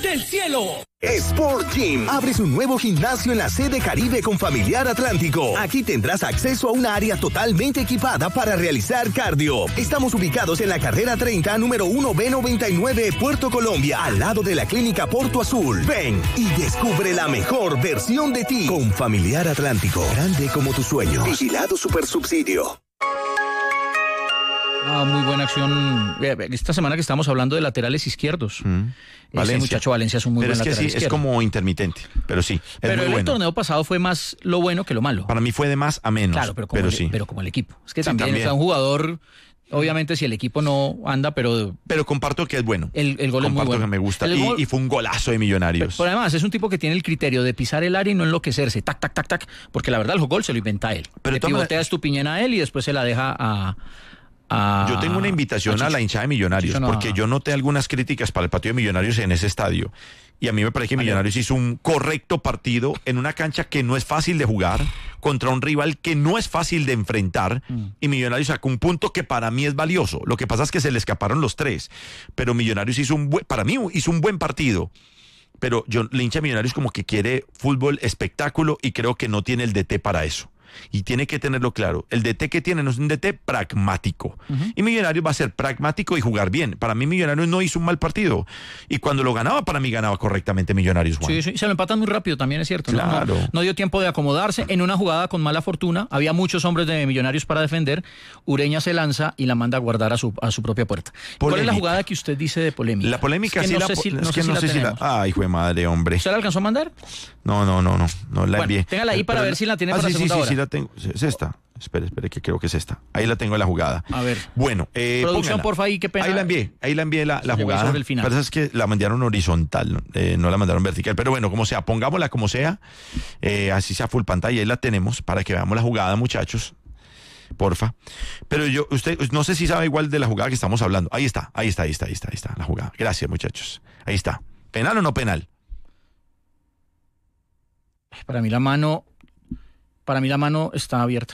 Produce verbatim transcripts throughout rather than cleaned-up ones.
del cielo. Sport Gym abre su nuevo gimnasio en la sede Caribe con Familiar Atlántico. Aquí tendrás acceso a un área totalmente equipada para realizar cardio. Estamos ubicados en la carrera treinta, número uno B noventa y nueve, Puerto Colombia, al lado de la clínica Porto Azul. Ven y descubre la mejor versión de ti con Familiar Atlántico. Grande como tu sueño. Vigilado Supersubsidio. Ah, muy buena acción. Esta semana que estamos hablando de laterales izquierdos. Mm. Ese muchacho Valencia es un muy pero buen lateral Pero es que sí, izquierdo. es como intermitente, pero sí. Es pero muy el bueno. torneo pasado fue más lo bueno que lo malo. Para mí fue de más a menos. Claro, pero como, pero el, sí. pero como el equipo. Es que sí, también, también está un jugador, obviamente si el equipo no anda, pero... Pero comparto que es bueno. El, el gol comparto es muy bueno. que me gusta. Y, gol, y fue un golazo de Millonarios. Pero, pero además es un tipo que tiene el criterio de pisar el área y no enloquecerse. Tac, tac, tac, tac. Porque la verdad el gol se lo inventa él. Pero le pivotea a Estupiñán a él y después se la deja a... Ah, yo tengo una invitación a, a la hinchada de Millonarios, Chicho no. porque yo noté algunas críticas para el partido de Millonarios en ese estadio. Y a mí me parece que Millonarios hizo un correcto partido en una cancha que no es fácil de jugar, contra un rival que no es fácil de enfrentar, mm. y Millonarios sacó un punto que para mí es valioso. Lo que pasa es que se le escaparon los tres, pero Millonarios hizo un buen, para mí hizo un buen partido. Pero yo, la hincha de Millonarios como que quiere fútbol espectáculo y creo que no tiene el D T para eso. Y tiene que tenerlo claro. El D T que tiene no es un D T pragmático. Uh-huh. Y Millonarios va a ser pragmático y jugar bien. Para mí Millonarios no hizo un mal partido. Y cuando lo ganaba, para mí ganaba correctamente Millonarios, Juan. Sí, sí, se lo empatan muy rápido también, es cierto. Claro. No, no, no dio tiempo de acomodarse. En una jugada con mala fortuna, había muchos hombres de Millonarios para defender. Ureña se lanza y la manda a guardar a su, a su propia puerta. Polémica. ¿Cuál es la jugada que usted dice de polémica? La polémica es que sí no la... sé si, es no que sé no si sé la si la... Ay, hijo de madre, hombre. ¿Usted la alcanzó a mandar? No, no, no, no. No la envié. Bueno, téngala ahí para Pero, ver si la tiene ah, para sí, la segunda sí, hora. Sí, sí, la tengo. Es esta. Espere, espere, que creo que es esta. Ahí la tengo en la jugada. A ver. Bueno, eh, producción, póngala. porfa, ahí, qué pena. Ahí la envié, ahí la envié la, la jugada. Sobre el final. Pero es que la mandaron horizontal, eh, no la mandaron vertical. Pero bueno, como sea, pongámosla como sea, eh, así sea full pantalla, ahí la tenemos para que veamos la jugada, muchachos. Porfa. Pero yo, usted, no sé si sabe igual de la jugada que estamos hablando. Ahí está, ahí está, ahí está, ahí está, ahí está, la jugada. Gracias, muchachos. Ahí está. ¿Penal o no penal? Para mí la mano, para mí la mano está abierta.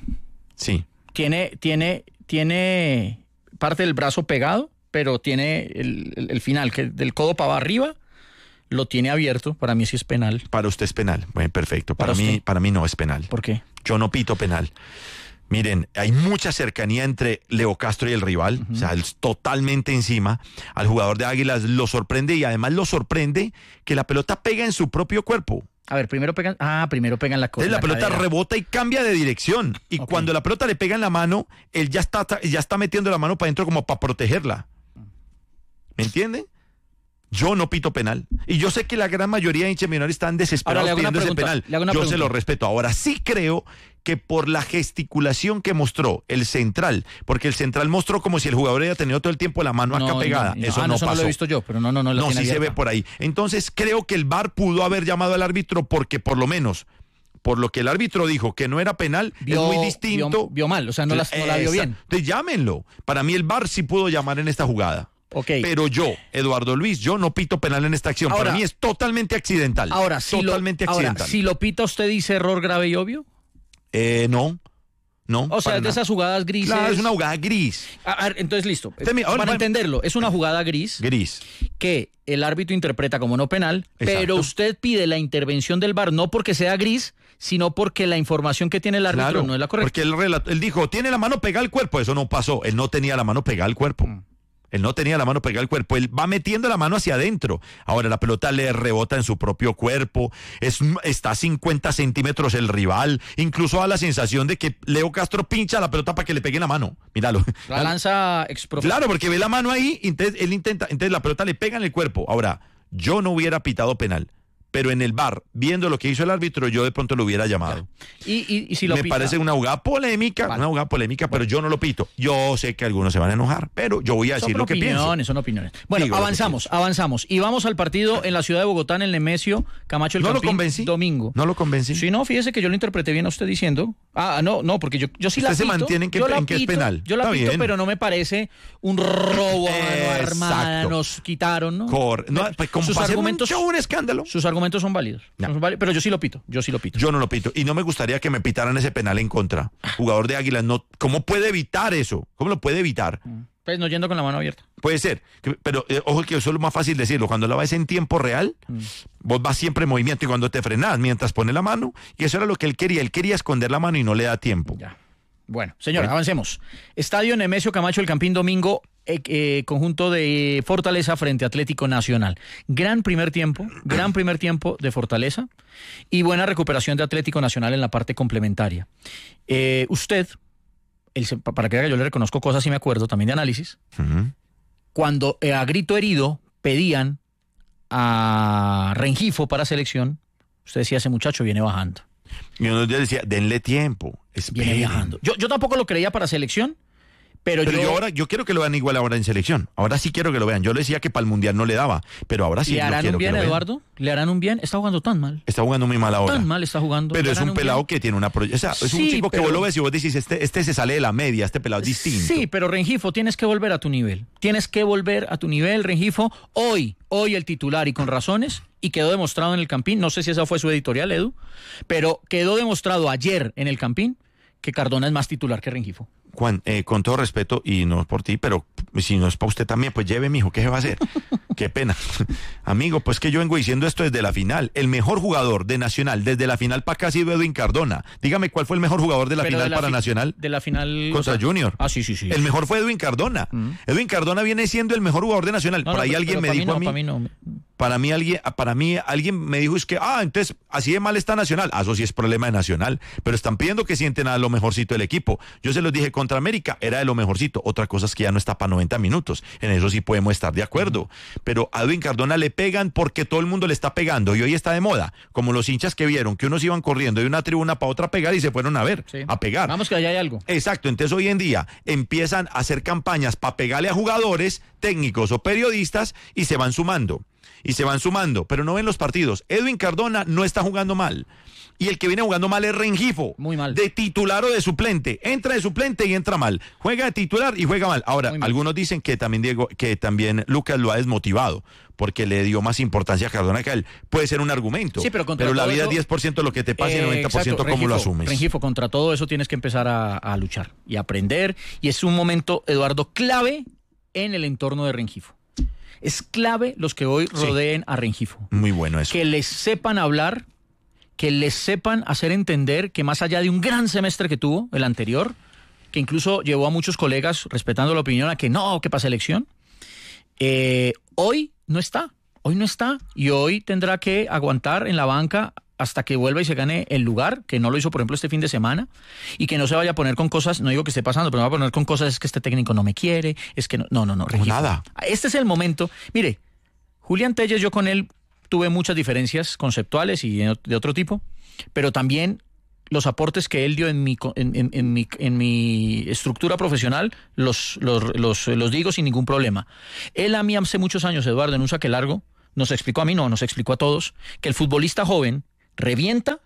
Sí. Tiene, tiene, tiene parte del brazo pegado, pero tiene el, el, el final, que del codo para arriba, lo tiene abierto. Para mí sí es penal. Para usted es penal. Bueno, perfecto. Para, ¿Para mí, usted? para mí no es penal. ¿Por qué? Yo no pito penal. Miren, hay mucha cercanía entre Leo Castro y el rival, uh-huh. o sea, es totalmente encima. Al jugador de Águilas lo sorprende y además lo sorprende que la pelota pega en su propio cuerpo. A ver, primero pegan, ah, primero pegan la cosa. Entonces la, la pelota cadera. rebota y cambia de dirección. Y okay. cuando la pelota le pega en la mano, él ya está, ya está metiendo la mano para adentro como para protegerla. ¿Me entienden? Yo no pito penal. Y yo sé que la gran mayoría de hinchas Millonarios están desesperados pidiendo ese penal. Yo pregunta. se lo respeto. Ahora sí creo que por la gesticulación que mostró el central, porque el central mostró como si el jugador hubiera tenido todo el tiempo la mano no, acá pegada. No, no, eso ah, no, eso pasó. no lo he visto yo, pero no, no, no. No, sí abierta. Se ve por ahí. Entonces creo que el V A R pudo haber llamado al árbitro porque por lo menos... por lo que el árbitro dijo que no era penal, vio, es muy distinto. Vio, vio mal, o sea, no la, no la vio bien. Entonces llámenlo. Para mí el V A R sí pudo llamar en esta jugada. Okay. Pero yo, Eduardo Luis, yo no pito penal en esta acción. Ahora, para mí es totalmente accidental. Ahora, si totalmente lo, accidental. Ahora, si lo pita, ¿usted dice error grave y obvio? Eh, no. No, o sea, es de esas jugadas grises. Claro, es una jugada gris. A ver, entonces listo. Temi, ahora, para man, entenderlo, es una jugada gris. Gris. Que el árbitro interpreta como no penal, exacto. Pero usted pide la intervención del V A R no porque sea gris, sino porque la información que tiene el árbitro claro, no es la correcta. Porque él, él dijo, tiene la mano pegada al cuerpo. Eso no pasó. Él no tenía la mano pegada al cuerpo. Mm. Él no tenía la mano pegada al cuerpo, él va metiendo la mano hacia adentro. Ahora la pelota le rebota en su propio cuerpo, es, está a cincuenta centímetros el rival, incluso da la sensación de que Leo Castro pincha la pelota para que le pegue en la mano. Míralo. La lanza expropiada. Claro, porque ve la mano ahí, entonces él intenta, entonces la pelota le pega en el cuerpo. Ahora, yo no hubiera pitado penal. Pero en el V A R, viendo lo que hizo el árbitro, yo de pronto lo hubiera llamado. Y, y, y si lo Me pita. parece una jugada polémica, vale. una jugada polémica, vale. Pero yo no lo pito. Yo sé que algunos se van a enojar, pero yo voy a decir son lo que pienso. Son opiniones, son opiniones. Bueno, Digo avanzamos, avanzamos. Y vamos al partido en la ciudad de Bogotá, en el Nemesio Camacho el ¿No Campín, lo convencí? domingo. ¿No lo convencí? Sí, no, fíjese que yo lo interpreté bien a usted diciendo. Ah, no, no, porque yo, yo sí usted la pito. se mantiene en que, yo la en que pito, es penal. Yo la Está pito, bien. pero no me parece un robo a mano armada. Nos quitaron, ¿no? Cor no pues, como sus argumentos, un, show, un escándalo. Sus argumentos son válidos. No. Son válidos. Pero yo sí lo pito, yo sí lo pito. Yo no lo pito. Y no me gustaría que me pitaran ese penal en contra. Jugador de Águilas, no, ¿cómo puede evitar eso? ¿Cómo lo puede evitar? Pues no yendo con la mano abierta. Puede ser, pero eh, ojo que eso es lo más fácil decirlo. Cuando la ves en tiempo real, mm. vos vas siempre en movimiento y cuando te frenás mientras pones la mano, y eso era lo que él quería. Él quería esconder la mano y no le da tiempo. Ya. Bueno, señor, bueno. avancemos. Estadio Nemesio Camacho, El Campín, domingo, eh, eh, conjunto de Fortaleza frente a Atlético Nacional. Gran primer tiempo, gran primer tiempo de Fortaleza y buena recuperación de Atlético Nacional en la parte complementaria. Eh, usted, el, para que yo le reconozco cosas y me acuerdo también de análisis, uh-huh. cuando eh, a grito herido pedían a Rengifo para selección, usted decía, ese muchacho viene bajando. Y uno decía, denle tiempo. Viene viajando. Yo, yo tampoco lo creía para selección, pero, pero yo... yo ahora yo quiero que lo vean igual ahora en selección. Ahora sí quiero que lo vean. Yo le decía que para el Mundial no le daba, pero ahora sí ¿Le harán lo quiero un bien, que lo Eduardo? ¿Le harán un bien? Está jugando tan mal. Está jugando muy mal ahora. Tan mal está jugando. Pero es un pelado un que tiene una proyección. O sea, es sí, un chico pero... que vos lo ves y vos decís, este, este se sale de la media, este pelado es distinto. Sí, pero Rengifo, tienes que volver a tu nivel. Tienes que volver a tu nivel, Rengifo. Hoy, hoy el titular y con razones, y quedó demostrado en el Campín, no sé si esa fue su editorial, Edu, pero quedó demostrado ayer en el Campín que Cardona es más titular que Rengifo. Juan, eh, con todo respeto, y no es por ti, pero si no es para usted también, pues lleve, mijo, ¿qué se va a hacer? Qué pena. Amigo, pues que yo vengo diciendo esto desde la final. El mejor jugador de Nacional desde la final para acá ha sido Edwin Cardona. Dígame, ¿cuál fue el mejor jugador de la pero final de la para fi- Nacional? De la final... Contra o sea, Junior. Ah, sí, sí, sí. El mejor fue Edwin Cardona. Mm. Edwin Cardona viene siendo el mejor jugador de Nacional. No, Por no, ahí pero, alguien pero me dijo no, a mí... Para mí, no. Para mí, alguien, para mí alguien me dijo, es que, ah, entonces, así de mal está Nacional. Ah, eso sí es problema de Nacional. Pero están pidiendo que sienten a lo mejorcito del equipo. Yo se los dije, contra América era de lo mejorcito. Otra cosa es que ya no está para noventa minutos. En eso sí podemos estar de acuerdo. Pero a Edwin Cardona le pegan porque todo el mundo le está pegando y hoy está de moda. Como los hinchas que vieron que unos iban corriendo de una tribuna para otra a pegar y se fueron a ver, sí. a pegar. Vamos que allá hay algo. Exacto. Entonces hoy en día empiezan a hacer campañas para pegarle a jugadores, técnicos o periodistas y se van sumando. Y se van sumando, pero no ven los partidos. Edwin Cardona no está jugando mal. Y el que viene jugando mal es Rengifo. Muy mal. De titular o de suplente. Entra de suplente y entra mal. Juega de titular y juega mal. Ahora, mal. Algunos dicen que también Diego, que también Lucas lo ha desmotivado porque le dio más importancia a Cardona que a él. Puede ser un argumento. Sí, pero, pero la vida eso, es diez por ciento lo que te pasa eh, y noventa por ciento cómo lo asumes. Rengifo, contra todo eso tienes que empezar a, a luchar y aprender. Y es un momento, Eduardo, clave en el entorno de Rengifo. Es clave los que hoy rodeen sí. a Rengifo. Muy bueno eso. Que les sepan hablar, que les sepan hacer entender que más allá de un gran semestre que tuvo, el anterior, que incluso llevó a muchos colegas, respetando la opinión, a que no, que para selección, eh, hoy no está, hoy no está, y hoy tendrá que aguantar en la banca hasta que vuelva y se gane el lugar, que no lo hizo, por ejemplo, este fin de semana, y que no se vaya a poner con cosas, no digo que esté pasando, pero no va a poner con cosas, es que este técnico no me quiere, es que no, no, no, no. Rengifo. Nada. Este es el momento. Mire, Julián Telles, yo con él tuve muchas diferencias conceptuales y de otro tipo, pero también los aportes que él dio en mi, en, en, en mi, en mi estructura profesional los, los, los, los digo sin ningún problema. Él a mí hace muchos años, Eduardo, en un saque largo, nos explicó a mí, no, nos explicó a todos, que el futbolista joven revienta,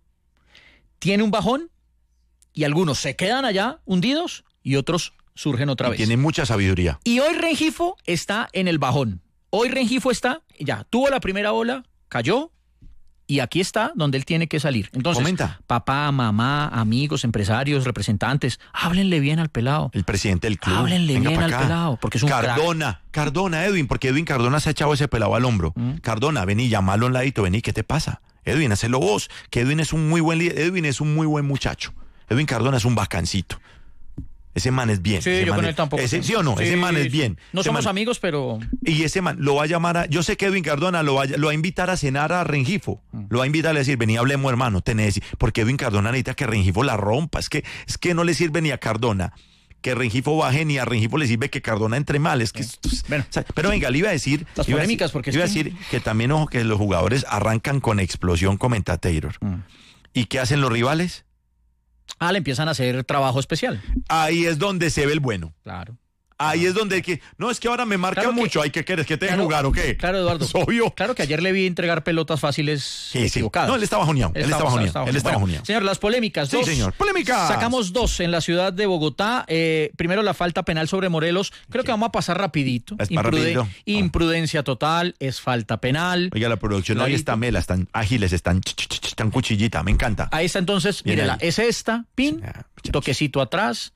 tiene un bajón y algunos se quedan allá hundidos y otros surgen otra vez. Tiene mucha sabiduría. Y hoy Rengifo está en el bajón. Hoy Rengifo está, ya, tuvo la primera ola, cayó y aquí está donde él tiene que salir. Entonces, comenta. Papá, mamá, amigos, empresarios, representantes, háblenle bien al pelado. El presidente del club. Háblenle Venga bien al acá. pelado, porque es un Cardona, crack. Cardona, Edwin, porque Edwin Cardona se ha echado ese pelado al hombro. ¿Mm? Cardona, vení, llamalo a un ladito, vení, ¿qué te pasa? Edwin, hacelo vos, que Edwin es un muy buen líder, Edwin es un muy buen muchacho. Edwin Cardona es un bacancito. Ese man es bien. Sí, ese yo man con es, él tampoco. Ese, ¿sí o no? Sí, ese man es bien. No ese somos man, amigos, pero... Y ese man lo va a llamar a... Yo sé que Edwin Cardona lo va, a, lo va a invitar a cenar a Rengifo. Mm. Lo va a invitar a decir, vení, hablemos, hermano, tenés... Porque Edwin Cardona necesita que Rengifo la rompa. Es que, es que no le sirve ni a Cardona que Rengifo baje, ni a Rengifo le sirve que Cardona entre mal. Es que... Sí. Bueno. O sea, pero venga, le iba a decir... Las iba polémicas, a decir, porque... Iba es a que... decir que también, ojo, que los jugadores arrancan con explosión comentator. Mm. ¿Y qué hacen los rivales? Ah, le empiezan a hacer trabajo especial. Ahí es donde se ve el bueno. Claro. Ahí claro. es donde que no es que ahora me marca claro mucho, hay que quieres que te claro, jugar o qué. Claro, Eduardo. Es obvio. Claro que ayer le vi entregar pelotas fáciles sí, equivocadas. Sí. No, él estaba joneado. Él, él estaba joneado. Él estaba joneado. Bueno, señor, las polémicas. Sí, dos. señor. Polémicas. Sacamos dos en la ciudad de Bogotá. Eh, primero la falta penal sobre Morelos. Creo sí. que vamos a pasar rapidito. Es para Impruden- rapidito. Imprudencia total, es falta penal. Oiga, la producción hoy está mela, están ágiles, están están cuchillita, me encanta. Ahí está entonces, mírela, es esta, pin, toquecito atrás.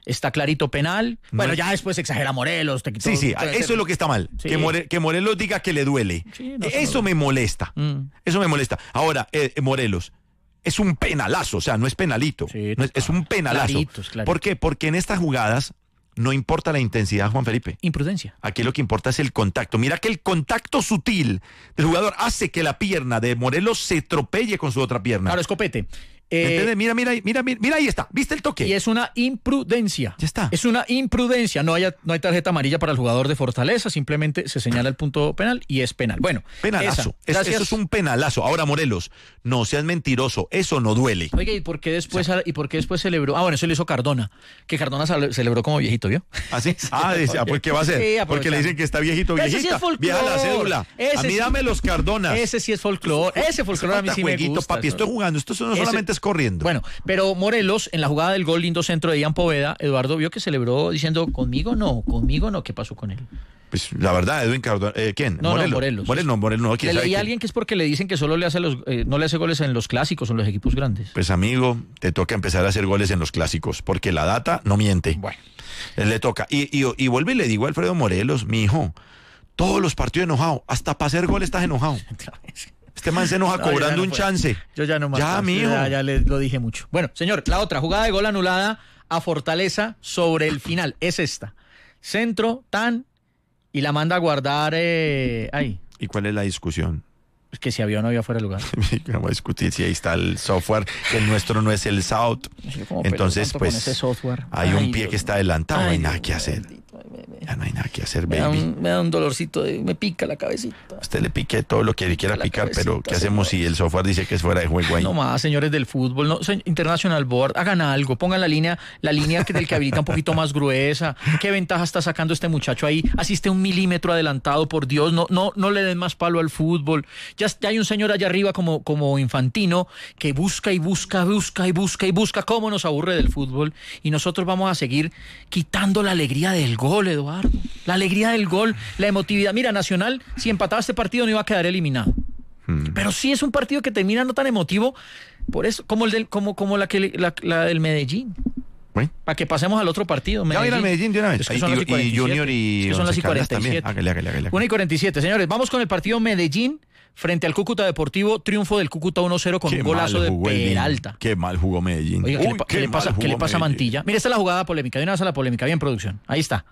está clarito penal. Bueno, no, ya después exagera Morelos. Te quitó, sí, sí, eso ser... es lo que está mal. Sí. Que, More, que Morelos diga que le duele. Sí, no, eso no me molesta. Mm. Eso me molesta. Ahora, eh, Morelos, es un penalazo, o sea, no es penalito. Sí, no es, es un penalazo. Claritos, claritos. ¿Por qué? Porque en estas jugadas no importa la intensidad, Juan Felipe. Imprudencia. Aquí lo que importa es el contacto. Mira que el contacto sutil del jugador hace que la pierna de Morelos se tropelle con su otra pierna. Claro, escopete. Eh, mira, mira, mira, mira, mira, ahí está. ¿Viste el toque? Y es una imprudencia. Ya está. Es una imprudencia. No hay, no hay tarjeta amarilla para el jugador de Fortaleza. Simplemente se señala el punto penal y es penal. Bueno. Penalazo. Es, eso es un penalazo. Ahora, Morelos, no seas mentiroso. Eso no duele. Oiga, ¿y por qué después, o sea, ¿y por qué después celebró? Ah, bueno, eso lo hizo Cardona. Que Cardona celebró como viejito, ¿vio? ¿Ah, sí? Ah, decía, ¿por qué va a ser? Sí, porque le dicen que está viejito, viejita. Ese sí es folclore. Vieja la cédula. Ese a mí dame sí. los Cardonas. Ese sí es folclore. Ese folclore a mí sí jueguito, me gusta. Papi, estoy jugando. Esto no solamente Ese, es corriendo. Bueno, pero Morelos, en la jugada del gol, lindo centro de Ian Poveda, Eduardo vio que celebró diciendo, conmigo no, conmigo no, ¿qué pasó con él? Pues la verdad, Edwin Cardona, eh, ¿quién? No, Morelos. no, Morelos. Morelos, no, Morelos no. Le leí a alguien que es porque le dicen que solo le hace los, eh, no le hace goles en los clásicos o en los equipos grandes. Pues amigo, te toca empezar a hacer goles en los clásicos, porque la data no miente. Bueno. Él le toca. Y, y, y vuelve y le digo a Alfredo Morelos, mi hijo, todos los partidos enojado, hasta para hacer goles estás enojado. Este man se enoja no, cobrando no un puedo. chance. Yo ya no más. Ya, mijo. Ya, ya le, lo dije mucho. Bueno, señor, la otra jugada de gol anulada a Fortaleza sobre el final es esta. Centro, tan, y la manda a guardar eh, ahí. ¿Y cuál es la discusión? Es que si había o no había fuera de lugar. Vamos a discutir si ahí está el software, que el nuestro no es el South. Entonces, pues, hay Ay, un pie Dios que está adelantado, Ay, no hay nada Dios que hacer. Ya no hay nada que hacer, baby. Me da un, me da un dolorcito, de, me pica la cabecita. Usted le pique todo lo que quiera picar, pero ¿qué hacemos señor? si el software dice que es fuera de juego ahí? No más, señores del fútbol, no, International Board, hagan algo, pongan la línea, la línea que del que habilita un poquito más gruesa. ¿Qué ventaja está sacando este muchacho ahí? Asiste un milímetro adelantado, por Dios, no, no, no le den más palo al fútbol. Ya, ya hay un señor allá arriba como, como Infantino que busca y busca, busca y busca y busca cómo nos aburre del fútbol y nosotros vamos a seguir quitando la alegría del gol, Eduardo. La alegría del gol, la emotividad. Mira, Nacional, si empataba este partido no iba a quedar eliminado. Hmm. Pero sí es un partido que termina no tan emotivo, por eso, como el del, como, como la que la, la del Medellín. ¿Bueno? Para que pasemos al otro partido. Medellín. Ya ir al Medellín de una vez. Es que son y, y, y Junior y, es que son las y cuarenta y siete. Hágale, hágale, hágale. una y cuarenta y siete, señores. Vamos con el partido Medellín frente al Cúcuta Deportivo, triunfo del Cúcuta uno cero con qué un golazo de Peralta. Qué mal jugó Medellín. Oiga, ¿qué, Uy, le, qué, qué le pasa, ¿qué le pasa a Mantilla? Mira, esta es la jugada polémica. De una vez a la polémica. Bien, producción. Ahí está.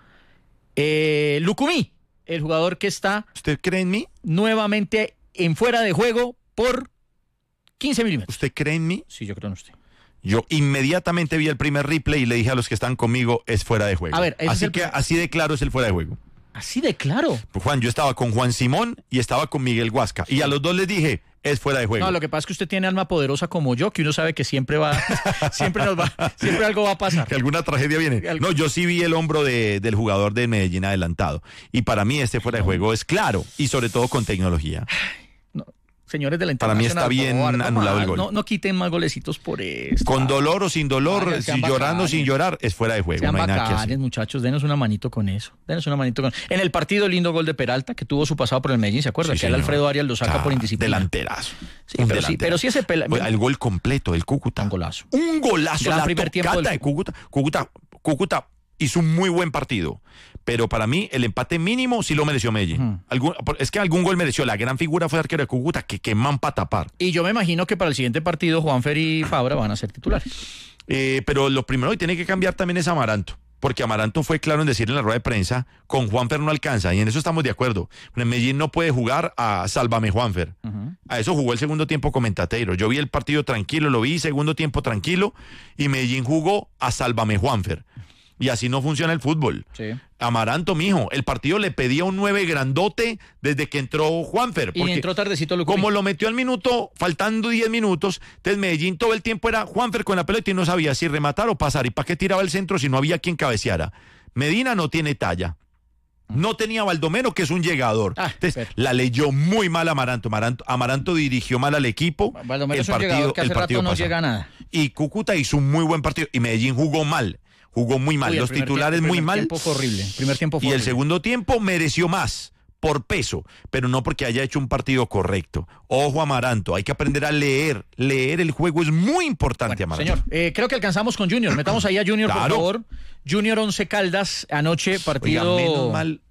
Eh, Lucumí, el jugador que está... ¿Usted cree en mí? Nuevamente en fuera de juego por quince milímetros. ¿Usted cree en mí? Sí, yo creo en usted. Yo inmediatamente vi el primer replay y le dije a los que están conmigo, es fuera de juego. A ver, así el... que así de claro es el fuera de juego. ¿Así de claro? Pues Juan, yo estaba con Juan Simón y estaba con Miguel Huasca. Y a los dos les dije, es fuera de juego. No, lo que pasa es que usted tiene alma poderosa como yo, que uno sabe que siempre va, siempre nos va, siempre algo va a pasar. Que alguna tragedia viene. No, yo sí vi el hombro de, del jugador de Medellín adelantado. Y para mí este fuera de juego es claro. Y sobre todo con tecnología. No. Señores de la Para mí está bien favor, no anulado más, el gol. No, no quiten más golecitos por esto. Con dolor o sin dolor, Ay, si llorando o sin llorar, es fuera de juego. Sean no hay bacanes, nada que hacer. Muchachos, denos una manito con eso. Denos una manito con En el partido, lindo gol de Peralta, que tuvo su pasado por el Medellín, ¿se acuerda? Sí, que el Alfredo Arias lo saca ah, por indisciplina. Delanterazo. Sí, pero, delanterazo. Sí, pero sí ese pela... El gol completo del Cúcuta. Un golazo. Un golazo. Gran la primer tiempo del... de Cúcuta. Cúcuta, Cúcuta hizo un muy buen partido, pero para mí el empate mínimo sí lo mereció Medellín. Uh-huh. Algún, es que algún gol mereció. La gran figura fue el arquero de Cúcuta, que queman para tapar. Y yo me imagino que para el siguiente partido Juanfer y Fabra van a ser titulares. Eh, pero lo primero que tiene que cambiar también es Amaranto, porque Amaranto fue claro en decir en la rueda de prensa, con Juanfer no alcanza, y en eso estamos de acuerdo. En Medellín no puede jugar a Sálvame Juanfer. Uh-huh. A eso jugó el segundo tiempo Comentateiro. Yo vi el partido tranquilo, lo vi, segundo tiempo tranquilo, y Medellín jugó a Sálvame Juanfer. Y así no funciona el fútbol. Sí. Amaranto, mijo, el partido le pedía un nueve grandote desde que entró Juanfer. Y entró tardecito Lucumí. Como lo metió al minuto, faltando diez minutos, entonces Medellín todo el tiempo era Juanfer con la pelota y no sabía si rematar o pasar. ¿Y para qué tiraba el centro si no había quien cabeceara? Medina no tiene talla. No tenía Baldomero, que es un llegador. Ah, Entonces, la leyó muy mal Amaranto. Amaranto. Amaranto dirigió mal al equipo. Baldomero es un llegador que hace rato no llega a nada. Y Cúcuta hizo un muy buen partido. Y Medellín jugó mal. Jugó muy mal, Uy, los titulares tiempo, muy mal. Tiempo fue horrible. El primer tiempo fue y horrible. El segundo tiempo mereció más, por peso, pero no porque haya hecho un partido correcto. Ojo, Amaranto, hay que aprender a leer. Leer el juego es muy importante, bueno, Amaranto. Señor, eh, creo que alcanzamos con Junior. Metamos ahí a Junior, claro. Por favor. Junior Once Caldas, anoche, partido... Oiga, menos mal...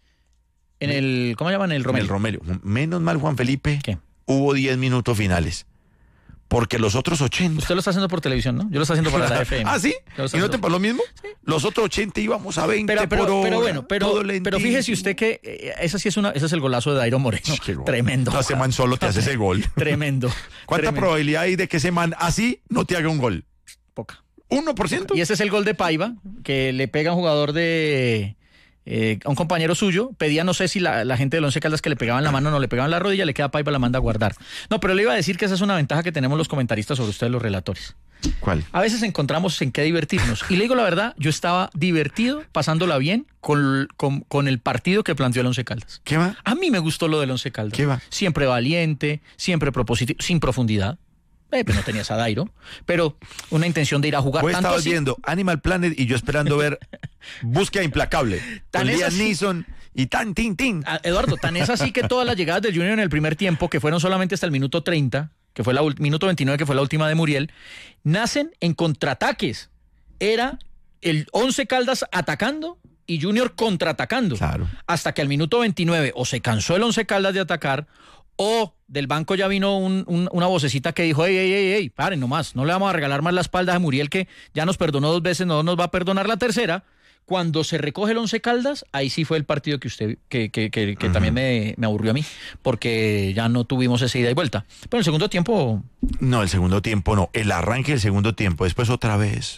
En el, ¿cómo llaman? El Romelio. En el Romelio. Menos mal, Juan Felipe, ¿qué? Hubo diez minutos finales. Porque los otros ochenta... Usted lo está haciendo por televisión, ¿no? Yo lo estoy haciendo para la F M. ¿Ah, sí? ¿Y no te pasó lo mismo? Sí. Los otros ochenta íbamos a veinte pero, pero, por hora. Pero bueno, pero, pero fíjese usted que eh, esa sí es una, ese es el golazo de Dairo Moreno. Tremendo. No, ese man solo te hace ese gol. Tremendo. ¿Cuánta tremendo. probabilidad hay de que ese man así no te haga un gol? Poca. ¿uno por ciento? Y ese es el gol de Paiva, que le pega a un jugador de... Eh, a un compañero suyo, pedía, no sé si la, la gente del Once Caldas que le pegaban la mano o no le pegaban la rodilla, le queda Paiva, la manda a guardar. No, pero le iba a decir que esa es una ventaja que tenemos los comentaristas sobre ustedes, los relatores. ¿Cuál? A veces encontramos en qué divertirnos. Y le digo la verdad, yo estaba divertido, pasándola bien con, con, con el partido que planteó el Once Caldas. ¿Qué va? A mí me gustó lo del Once Caldas. ¿Qué va? Siempre valiente, siempre propositivo, sin profundidad. Eh, pues no tenías a Dairo, pero una intención de ir a jugar. Vos tanto estabas así, viendo Animal Planet y yo esperando ver Búsqueda Implacable. Tan Con es Liam así. Neeson y tan, tin, tin. Ah, Eduardo, tan es así que todas las llegadas del Junior en el primer tiempo, que fueron solamente hasta el minuto treinta, que fue la ul- minuto veintinueve, que fue la última de Muriel, nacen en contraataques. Era el Once Caldas atacando y Junior contraatacando. Claro. Hasta que al minuto veintinueve o se cansó el Once Caldas de atacar, o del banco ya vino un, un, una vocecita que dijo, ey, ey, ey, ey, paren nomás, no le vamos a regalar más la espalda a Muriel, que ya nos perdonó dos veces, no nos va a perdonar la tercera. Cuando se recoge el Once Caldas, ahí sí fue el partido que usted, que, que, que, que uh-huh. también me, me aburrió a mí, porque ya no tuvimos esa ida y vuelta. Pero el segundo tiempo... No, el segundo tiempo no, el arranque del segundo tiempo, después otra vez...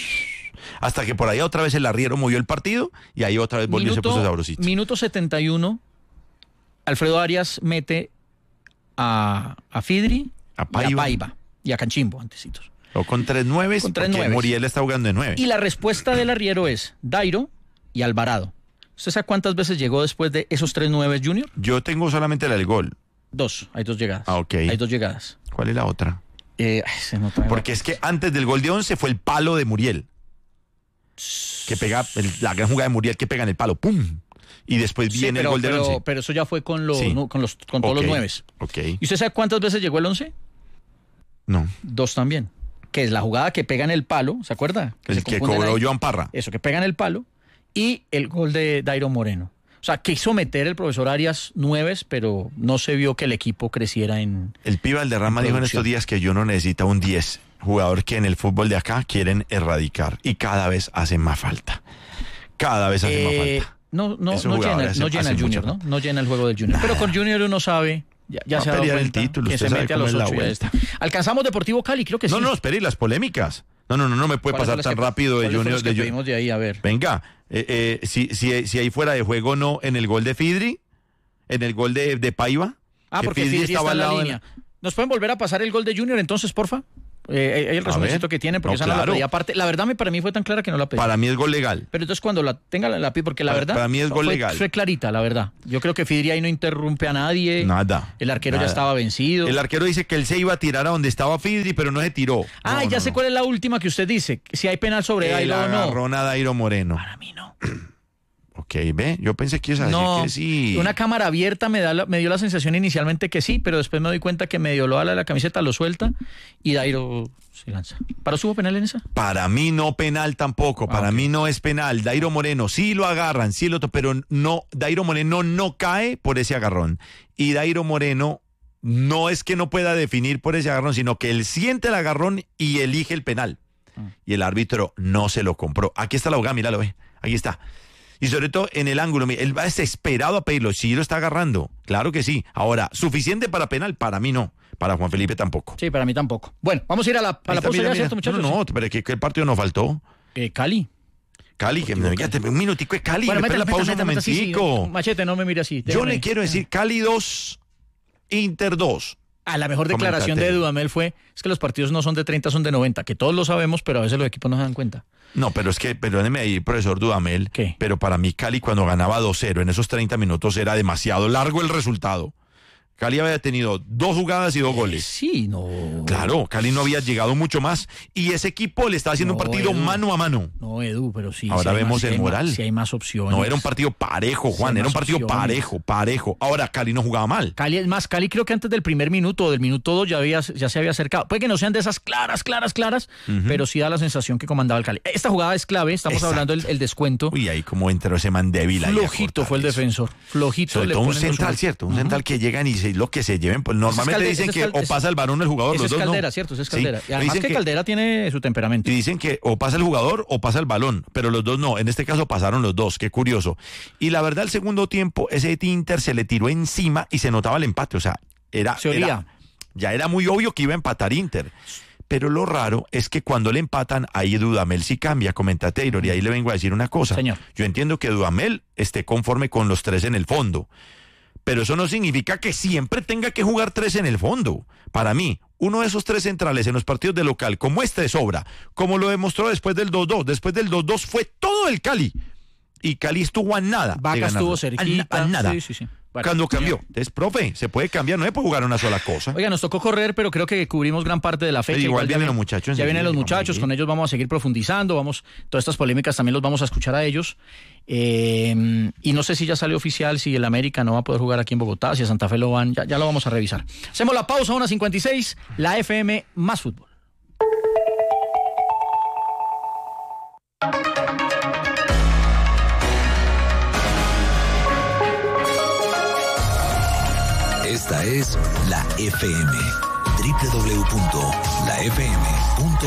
Hasta que por ahí otra vez el arriero movió el partido y ahí otra vez volvió y se puso sabrosito. Minuto setenta y uno, Alfredo Arias mete a, a Fidri, a Paiva. y a Paiva y a Canchimbo, antecitos. O con tres nueves, con tres porque nueves. Muriel está jugando de nueve. Y la respuesta del arriero es Dairo y Alvarado. ¿Usted sabe cuántas veces llegó después de esos tres nueves, Junior? Yo tengo solamente la del gol. Dos, hay dos llegadas. Ah, ok. Hay dos llegadas. ¿Cuál es la otra? Eh, se no trae porque la... es que antes del gol de once fue el palo de Muriel. Que pega, el, la gran jugada de Muriel que pega en el palo, ¡pum! Y después sí, viene pero, el gol del pero, once. Pero eso ya fue con, los, sí. no, con, los, con todos okay. los nueves. Okay. ¿Y usted sabe cuántas veces llegó el once? No. Dos también. Que es la jugada que pega en el palo, ¿se acuerda? Que el que cobró ahí. Joan Parra. Eso, que pega en el palo. Y el gol de Dairo Moreno. O sea, quiso meter el profesor Arias nueves, pero no se vio que el equipo creciera en... El Piba Valderrama dijo en estos días que yo no necesita un diez. Jugador que en el fútbol de acá quieren erradicar. Y cada vez hace más falta. Cada vez hace eh, más falta. No, no, no llena, hace, no llena el Junior, ¿no? No llena el juego del Junior. Nah. Pero con Junior uno sabe... Ya, ya va se a pelear el título, usted se sabe mete cómo a los es la ocho vuelta. ¿Alcanzamos Deportivo Cali? Creo que no, sí. No, no, espere, las polémicas. No, no, no, no me puede pasar tan que, rápido de Junior. De Junior. de ahí, a ver. Venga, eh, eh, si, si, si ahí fuera de juego no, en el gol de Fidri, en el gol de, de Paiva. Ah, porque Fidri, Fidri estaba está en la línea. La... ¿Nos pueden volver a pasar el gol de Junior entonces, porfa? Eh, el resumencito que tiene, porque no, esa claro. no la pedí aparte. La verdad, me, para mí fue tan clara que no la pedí. Para mí es gol legal. Pero entonces cuando la tenga la, la pedí, porque la para, verdad... Para mí es gol fue, legal. Fue clarita, la verdad. Yo creo que Fidri ahí no interrumpe a nadie. Nada. El arquero nada. ya estaba vencido. El arquero dice que él se iba a tirar a donde estaba Fidri, pero no se tiró. Ah, no, ya no, sé no. cuál es la última que usted dice. Si hay penal sobre Dairo o no. El agarrón a Dairo Moreno. Para mí no. Ok, ve, yo pensé que ibas a decir no, que sí. Una cámara abierta me, da la, me dio la sensación inicialmente que sí, pero después me doy cuenta que medio lo ala la camiseta, lo suelta y Dairo se lanza. ¿Para usted hubo penal en esa? Para mí no penal tampoco, ah, para okay. mí no es penal. Dairo Moreno sí lo agarran, sí lo pero no, Dairo Moreno no cae por ese agarrón. Y Dairo Moreno no es que no pueda definir por ese agarrón, sino que él siente el agarrón y elige el penal. Ah. Y el árbitro no se lo compró. Aquí está la jugada, míralo, ve, aquí está. Y sobre todo en el ángulo, él va desesperado a pedirlo, sí lo está agarrando, claro que sí. Ahora, ¿suficiente para penal? Para mí no, para Juan Felipe tampoco. Sí, para mí tampoco. Bueno, vamos a ir a la, a la pausa ya, ¿cierto, muchachos? No, no, pero ¿qué, qué partido nos faltó? Eh, Cali. Cali, que me digas un minutico de Cali, bueno, me meta, la pausa meta, un meta, momentico. Sí, sí. Machete, no me mire así. Yo le quiero decir Cali dos, Inter dos. Ah, la mejor declaración Comentate. de Dudamel fue, es que los partidos no son de treinta, son de noventa, que todos lo sabemos, pero a veces los equipos no se dan cuenta. No, pero es que, perdóneme ahí, profesor Dudamel, ¿qué? Pero para mí Cali cuando ganaba dos cero en esos treinta minutos era demasiado largo el resultado. Cali había tenido dos jugadas y dos goles. Sí, no. Claro, Cali no había llegado mucho más. Y ese equipo le estaba haciendo no, un partido Edu. mano a mano. No, Edu, pero sí. Ahora si vemos más, el si moral. Más, si hay más opciones. No, era un partido parejo, Juan. Si era un partido opciones. parejo, parejo. Ahora Cali no jugaba mal. Cali, es más, Cali creo que antes del primer minuto o del minuto dos ya, había, ya se había acercado. Puede que no sean de esas claras, claras, claras, uh-huh. pero sí da la sensación que comandaba el Cali. Esta jugada es clave, estamos Exacto. hablando del el descuento. Uy, ahí como entró ese man débil. Flojito fue el eso. defensor, flojito. Sobre todo un central, ¿cierto? Un uh-huh. central que llegan y se, lo que se lleven. Pues normalmente Calde, dicen que o pasa el varón o el jugador, ese los es dos Caldera, no. ¿cierto? Ese es Caldera. Sí. Y además que, que Caldera tiene su temperamento. Y dicen que o pasa el jugador o pasa el balón, pero los dos no. En este caso pasaron los dos, qué curioso. Y la verdad, el segundo tiempo, ese Inter se le tiró encima y se notaba el empate. O sea, era, se olía. era ya era muy obvio que iba a empatar Inter. Pero lo raro es que cuando le empatan, ahí Dudamel sí cambia, comenta Taylor, y ahí le vengo a decir una cosa. Señor. Yo entiendo que Dudamel esté conforme con los tres en el fondo, pero eso no significa que siempre tenga que jugar tres en el fondo. Para mí, uno de esos tres centrales en los partidos de local, como este de sobra, como lo demostró después del dos dos, después del dos dos fue todo el Cali. Y Cali estuvo a nada. Vaca estuvo cerquita. A, a nada. Sí, sí, sí. Bueno, cuando cambió. Entonces, profe, se puede cambiar, no se puede jugar una sola cosa. Oiga, nos tocó correr, pero creo que cubrimos gran parte de la fecha. Pero igual, igual vienen ya los muchachos. Ya vienen los muchachos, con ellos vamos a seguir profundizando, vamos, todas estas polémicas también los vamos a escuchar a ellos. Eh, y no sé si ya salió oficial, si el América no va a poder jugar aquí en Bogotá, si a Santa Fe lo van, ya, ya lo vamos a revisar. Hacemos la pausa, una cincuenta y seis, la F M más fútbol. Esta es la F M, doble u doble u doble u punto la f m punto